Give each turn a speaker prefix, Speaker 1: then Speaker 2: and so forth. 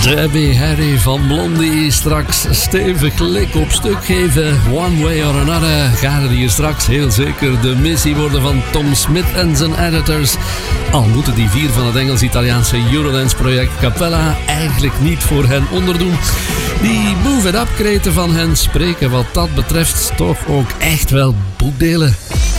Speaker 1: Debbie Harry van Blondie straks stevig lik op stuk geven. One way or another gaat het hier straks heel zeker de missie worden van Tom Smith en zijn editors. Al moeten die 4 van het Engels-Italiaanse Eurodance-project Capella eigenlijk niet voor hen onderdoen. Die move it up kreten van hen spreken wat dat betreft toch ook echt wel boekdelen.